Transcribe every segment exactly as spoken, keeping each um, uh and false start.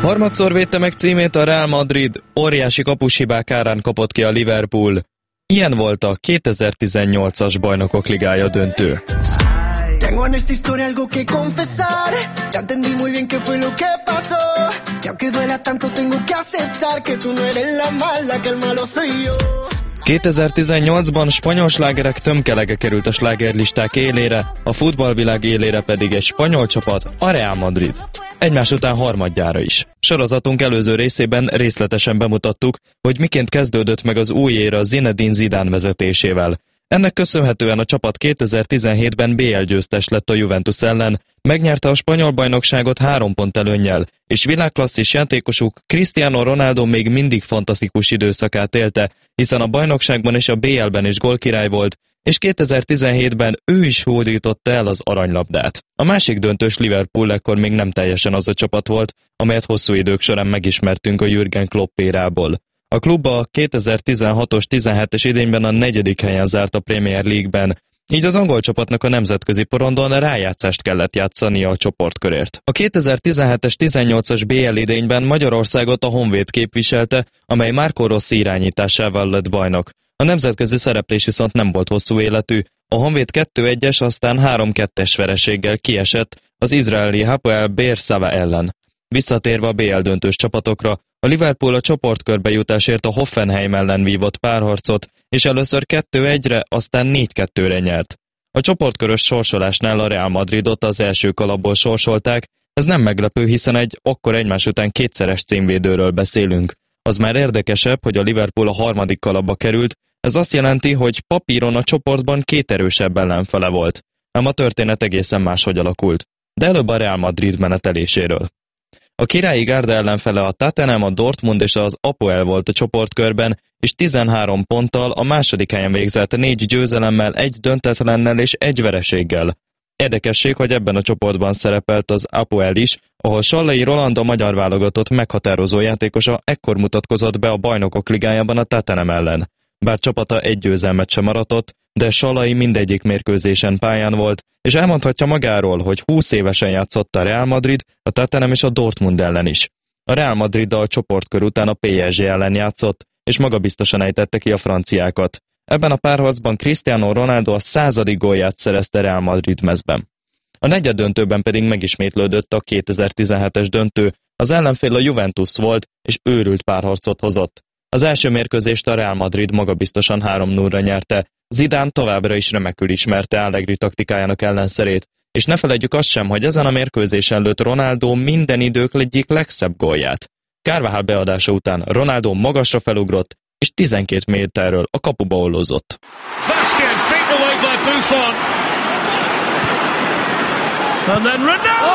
Harmadszor védte meg címét a Real Madrid, óriási kapushibák árán kapott ki a Liverpool. Ilyen volt a kétezer-tizennyolcas Bajnokok Ligája döntő. Tengo en esta historia algo que confesar. Ya entendí muy bien qué fue lo que pasó. Y aunque duela tanto tengo que aceptar que tú no eres la mala, que el malo soy yo. kétezer-tizennyolcban spanyol slágerek tömkelege került a slágerlisták élére, a futballvilág élére pedig egy spanyol csapat, a Real Madrid. Egymás után harmadjára is. Sorozatunk előző részében részletesen bemutattuk, hogy miként kezdődött meg az új éra Zinedine Zidane vezetésével. Ennek köszönhetően a csapat kétezer-tizenhétben bé el győztes lett a Juventus ellen, megnyerte a spanyol bajnokságot három pont előnnyel, és világklasszis játékosuk Cristiano Ronaldo még mindig fantasztikus időszakát élte, hiszen a bajnokságban és a bé elben is gólkirály volt, és kétezer-tizenhétben ő is hódította el az aranylabdát. A másik döntős Liverpool ekkor még nem teljesen az a csapat volt, amelyet hosszú idők során megismertünk a Jürgen Klopp érából. A klub a kétezer-tizenhatos tizenhetes idényben a negyedik helyen zárt a Premier League-ben, így az angol csapatnak a nemzetközi porondon rájátszást kellett játszania a csoportkörért. A kétezer-tizenhetes tizennyolcas bé el idényben Magyarországot a Honvéd képviselte, amely Marco Rossi irányításával lett bajnok. A nemzetközi szereplés viszont nem volt hosszú életű, a Honvéd kettő egyes, aztán három kettes vereséggel kiesett az izraeli Hapoel Be'er Sava ellen. Visszatérve a bé el döntős csapatokra, a Liverpool a csoportkörbe jutásért a Hoffenheim ellen vívott párharcot, és először kettő egyre, aztán négy kettőre nyert. A csoportkörös sorsolásnál a Real Madridot az első kalapból sorsolták, ez nem meglepő, hiszen egy akkor egymás után kétszeres címvédőről beszélünk. Az már érdekesebb, hogy a Liverpool a harmadik kalapba került, ez azt jelenti, hogy papíron a csoportban két erősebb ellenfele volt. Ám a történet egészen máshogy alakult. De előbb a Real Madrid meneteléséről. A királyi gárda ellenfele a Tottenham, a Dortmund és az Apoel volt a csoportkörben, és tizenhárom ponttal a második helyen végzett négy győzelemmel, egy döntetlennel és egy vereséggel. Érdekesség, hogy ebben a csoportban szerepelt az Apoel is, ahol Sallai Roland, a magyar válogatott meghatározó játékosa ekkor mutatkozott be a Bajnokok Ligájában a Tottenham ellen. Bár csapata egy győzelmet sem aratott, de Sallai mindegyik mérkőzésen pályán volt, és elmondhatja magáról, hogy húsz évesen játszott a Real Madrid, a Tottenham és a Dortmund ellen is. A Real Madriddal csoportkör után a pé es gé ellen játszott, és magabiztosan ejtette ki a franciákat. Ebben a párharcban Cristiano Ronaldo a századik gólját szerezte Real Madrid mezben. A negyeddöntőben pedig megismétlődött a kétezer-tizenhetes döntő, az ellenfél a Juventus volt, és őrült párharcot hozott. Az első mérkőzést a Real Madrid magabiztosan három nullra nyerte. Zidane továbbra is remekül ismerte Allegri taktikájának ellenszerét, és ne feledjük azt sem, hogy ezen a mérkőzésen lőtt Ronaldo minden idők egyik legszebb gólját. Carvajal beadása után Ronaldo magasra felugrott, és tizenkét méterről a kapuba ollózott. Vasquez beaten away by Buffon. And then Ronaldo!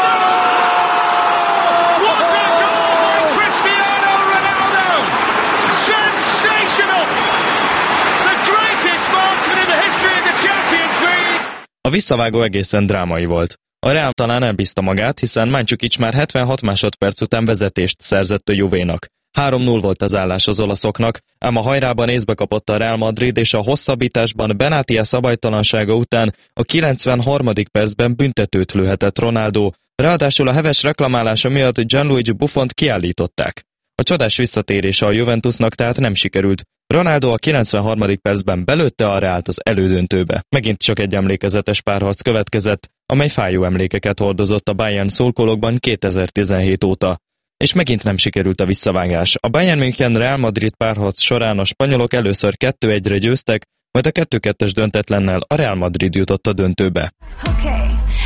What a goal by Cristiano Ronaldo! Sensational! The greatest marksman in the history of the Champions League! A visszavágó egészen drámai volt. A Real talán elbízta magát, hiszen Mandzukic már hetvenhat másodperc után vezetést szerzett a Juvénak. három null volt az állás az olaszoknak, ám a hajrában észbe kapott a Real Madrid, és a hosszabbításban Benatia szabálytalansága után a kilencvenharmadik percben büntetőt lőhetett Ronaldo, ráadásul a heves reklamálása miatt Gianluigi Buffont kiállították. A csodás visszatérése a Juventusnak tehát nem sikerült. Ronaldo a kilencvenharmadik percben belőtte a Realt az elődöntőbe. Megint csak egy emlékezetes párharc következett, amely fájó emlékeket hordozott a Bayern szurkolókban kétezer-tizenhét óta. És megint nem sikerült a visszavágás. A Bayern München Real Madrid párharc során a spanyolok először kettő egyre győztek, majd a kettő kettes döntetlennel a Real Madrid jutott a döntőbe. Okay.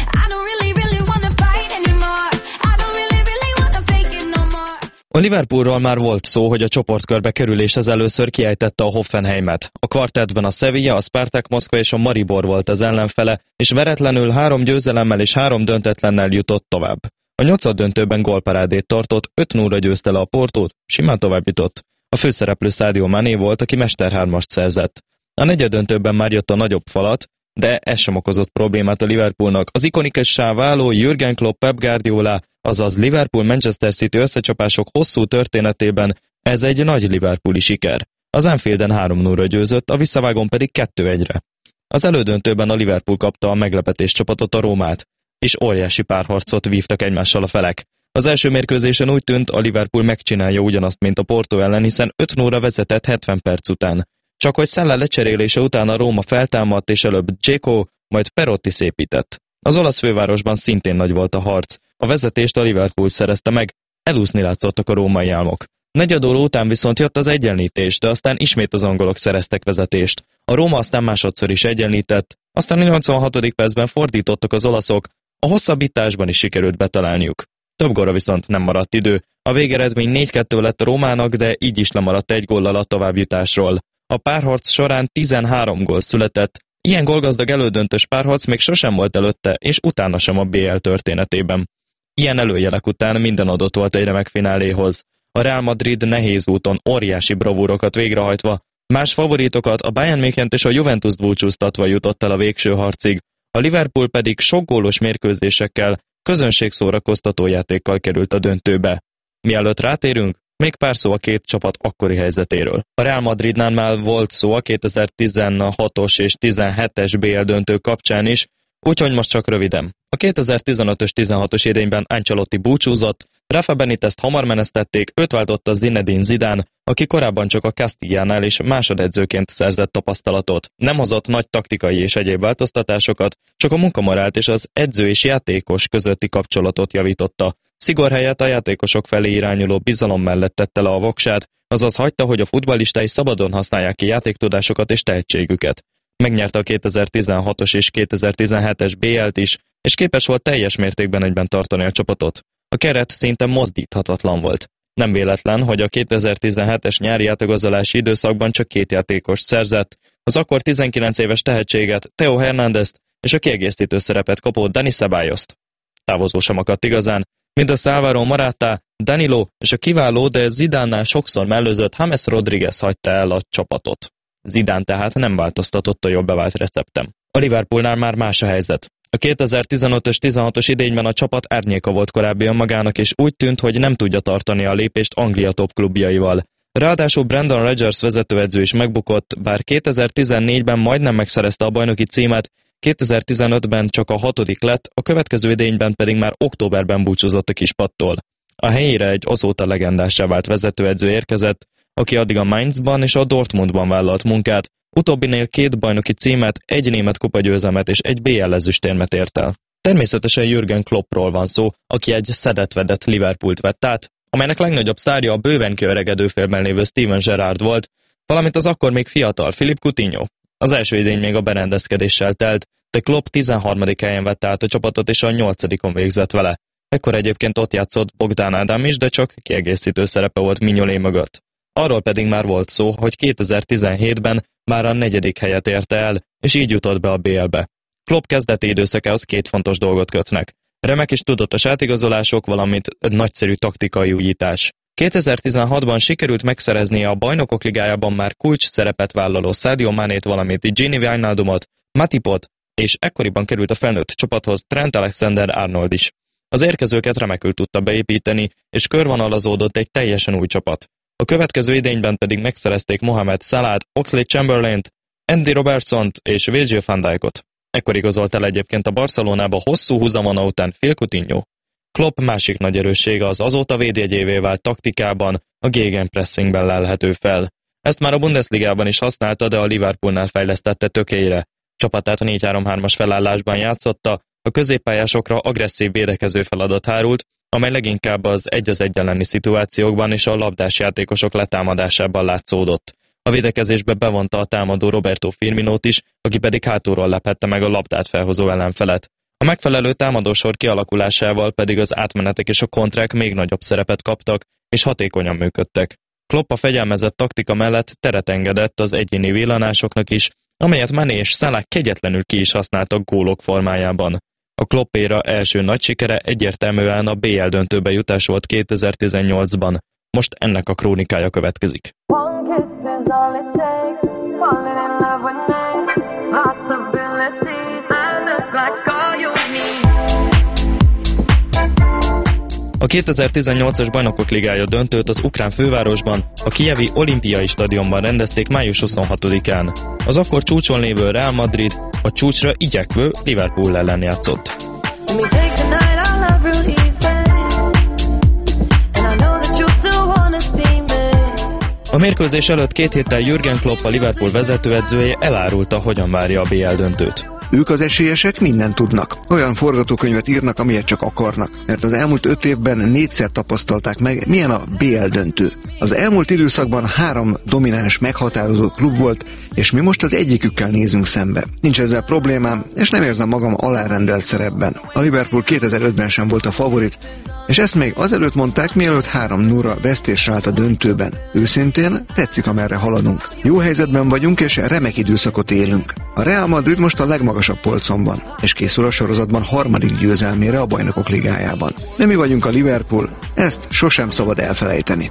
A Liverpoolról már volt szó, hogy a csoportkörbe kerüléshez először kiejtette a Hoffenheimet. A kvartettben a Sevilla, a Spartak Moszkva és a Maribor volt az ellenfele, és veretlenül három győzelemmel és három döntetlennel jutott tovább. A nyolcad döntőben gólparádét tartott, öt nullra győzte le a Portót, simán tovább jutott. A főszereplő Sadio Mané volt, aki mesterhármast szerzett. A negyeddöntőben már jött a nagyobb falat, de ez sem okozott problémát a Liverpoolnak. Az ikonikussá váló Jürgen Klopp Pep Guardiola, azaz Liverpool-Manchester City összecsapások hosszú történetében ez egy nagy liverpooli siker. Az Anfielden három nullra győzött, a visszavágón pedig kettő egyre. Az elődöntőben a Liverpool kapta a meglepetés csapatot, a Rómát, és óriási párharcot vívtak egymással a felek. Az első mérkőzésen úgy tűnt, a Liverpool megcsinálja ugyanazt, mint a Porto ellen, hiszen öt nullra vezetett hetven perc után. Csak hogy Szella lecserélése után a Róma feltámadt, és előbb Dzeko, majd Perotti szépített. Az olasz fővárosban szintén nagy volt a harc. A vezetést a Liverpool szerezte meg, elúszni látszottak a római álmok. Negyed óra után viszont jött az egyenlítés, de aztán ismét az angolok szereztek vezetést. A Róma aztán másodszor is egyenlített, aztán a nyolcvanhatodik percben fordítottak az olaszok, a hosszabbításban is sikerült betalálniuk. Több gólra viszont nem maradt idő. A végeredmény négy kettő lett a Rómának, de így is lemaradt egy góllal a továbbjutásról. A párharc során tizenhárom gól született. Ilyen gólgazdag elődöntős párharc még sosem volt előtte, és utána sem a bé el történetében. Ilyen előjelek után minden adott volt egy remek fináléhoz. A Real Madrid nehéz úton óriási bravúrokat végrehajtva, más favoritokat, a Bayern Münchent és a Juventust búcsúztatva jutott el a végső harcig, a Liverpool pedig sok gólos mérkőzésekkel, közönségszórakoztató játékkal került a döntőbe. Mielőtt rátérünk, még pár szó a két csapat akkori helyzetéről. A Real Madridnál már volt szó a kétezer-tizenhatos és tizenhetes bé el döntő kapcsán is, úgyhogy most csak röviden. A kétezer-tizenötös tizenhatos idényben Ancelotti búcsúzott, Rafa Benitezt hamar menesztették, őt váltotta Zinedine Zidane, aki korábban csak a Castillánál és másodedzőként szerzett tapasztalatot. Nem hozott nagy taktikai és egyéb változtatásokat, csak a munkamorált és az edző és játékos közötti kapcsolatot javította. Szigor helyett a játékosok felé irányuló bizalom mellett tette le a voksát, azaz hagyta, hogy a futballistái szabadon használják ki játéktudásokat és tehetségüket. Megnyerte a kétezer-tizenhatos és kétezer-tizenhetes bé el-t is, és képes volt teljes mértékben egyben tartani a csapatot. A keret szinte mozdíthatatlan volt. Nem véletlen, hogy a kétezer-tizenhetes nyári átigazolási időszakban csak két játékos szerzett, az akkor tizenkilenc éves tehetséget, Theo Hernándezt és a kiegészítő szerepet kapott Dani Ceballost. Távozó sem akadt igazán, mindössze Álvaro Morata, Danilo és a kiváló, de Zidánnál sokszor mellőzött James Rodriguez hagyta el a csapatot. Zidane tehát nem változtatott a jobb bevált receptem. A Liverpoolnál már más a helyzet. A kétezer-tizenötös tizenhatos idényben a csapat árnyéka volt korábbi önmagának, és úgy tűnt, hogy nem tudja tartani a lépést Anglia top klubjaival. Ráadásul Brendan Rodgers vezetőedző is megbukott, bár kétezer-tizennégyben majdnem megszerezte a bajnoki címet, kétezer-tizenötben csak a hatodik lett, a következő idényben pedig már októberben búcsúzott a kispattól. A helyére egy azóta legendássá vált vezetőedző érkezett, aki addig a Mainzban és a Dortmundban vállalt munkát, utóbbinél két bajnoki címet, egy német kupagyőzelmet és egy bé el ezüstérmet ért el. Természetesen Jürgen Kloppról van szó, aki egy szedett-vedett Liverpoolt vett át, amelynek legnagyobb sztárja a bőven kiöregedő félben lévő Steven Gerrard volt, valamint az akkor még fiatal Philippe Coutinho. Az első idény még a berendezkedéssel telt, de Klopp tizenharmadik helyen vette át a csapatot és a nyolcadikon végzett vele. Ekkor egyébként ott játszott Bogdan Ádám is, de csak kiegészítő szerepe volt Mignolet mögött. Arról pedig már volt szó, hogy kétezer-tizenhétben már a negyedik helyet érte el, és így jutott be a bé el-be. Klopp kezdeti időszakához két fontos dolgot kötnek. Remek és tudatos átigazolások, valamint nagyszerű taktikai újítás. kétezer-tizenhatban sikerült megszereznie a Bajnokok Ligájában már kulcs szerepet vállaló Sadio Manét, valamint Gini Wijnaldumot, Matipot, és ekkoriban került a felnőtt csapathoz Trent Alexander-Arnold is. Az érkezőket remekül tudta beépíteni, és körvonalazódott egy teljesen új csapat. A következő idényben pedig megszerezték Mohamed Salát, Oxlade Chamberlaint, Andy Robertsont és Virgil van Dijkot. Ekkor igazolt el egyébként a Barcelonába hosszú húzamona után Phil Coutinho. Klopp másik nagy erőssége az azóta védjegyévé vált taktikában, a gegenpressingben lelhető fel. Ezt már a Bundesligában is használta, de a Liverpoolnál fejlesztette tökélyre. Csapatát a négy három hármas felállásban játszotta, a középpályásokra agresszív védekező feladat hárult, amely leginkább az egy az egy elleni szituációkban és a labdás játékosok letámadásában látszódott. A védekezésbe bevonta a támadó Roberto Firminót is, aki pedig hátulról lephette meg a labdát felhozó ellenfelet. A megfelelő támadósor kialakulásával pedig az átmenetek és a kontrák még nagyobb szerepet kaptak, és hatékonyan működtek. Klopp a fegyelmezett taktika mellett teret engedett az egyéni villanásoknak is, amelyet Mané és Salah kegyetlenül ki is használtak gólok formájában. A Klopp éra első nagy sikere egyértelműen a bé el döntőbe jutás volt kétezer-tizennyolcban. Most ennek a krónikája következik. A kétezer-tizennyolcas Bajnokok Ligája döntőt az ukrán fővárosban, a kijevi olimpiai stadionban rendezték május huszonhatodikán. Az akkor csúcson lévő Real Madrid a csúcsra igyekvő Liverpool ellen játszott. A mérkőzés előtt két héttel Jürgen Klopp, a Liverpool vezetőedzője elárulta, hogyan várja a bé el döntőt. Ők az esélyesek mindent tudnak. Olyan forgatókönyvet írnak, amilyet csak akarnak. Mert az elmúlt öt évben négyszer tapasztalták meg, milyen a bé el döntő. Az elmúlt időszakban három domináns, meghatározó klub volt, és mi most az egyikükkel nézünk szembe. Nincs ezzel problémám, és nem érzem magam alárendelt szerepben. A Liverpool kétezer-ötben sem volt a favorit, és ezt még azelőtt mondták, mielőtt három nulla vesztésre állt a döntőben. Őszintén tetszik, amerre haladunk. Jó helyzetben vagyunk, és remek időszakot élünk. A Real Madrid most a legmagasabb polcon van, és készül a sorozatban harmadik győzelmére a Bajnokok Ligájában. De mi vagyunk a Liverpool, ezt sosem szabad elfelejteni.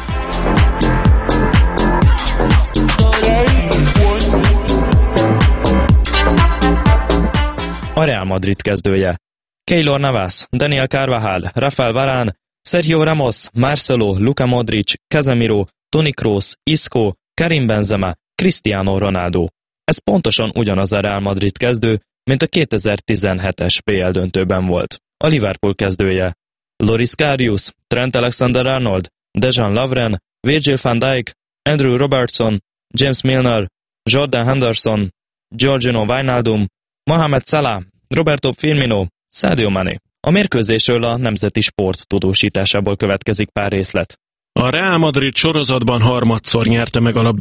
A Real Madrid kezdője: Keylor Navas, Daniel Carvajal, Rafael Varane, Sergio Ramos, Marcelo, Luka Modric, Casemiro, Toni Kroos, Isco, Karim Benzema, Cristiano Ronaldo. Ez pontosan ugyanaz a Real Madrid kezdő, mint a kétezer-tizenhetes bé el döntőben volt. A Liverpool kezdője: Loris Karius, Trent Alexander-Arnold, Dejan Lovren, Virgil van Dijk, Andrew Robertson, James Milner, Jordan Henderson, Georgino Wijnaldum, Mohamed Salah, Roberto Firmino, Sadio Mané. A mérkőzésről a Nemzeti Sport tudósításából következik pár részlet. A Real Madrid sorozatban harmadszor nyerte meg a labdarúgást.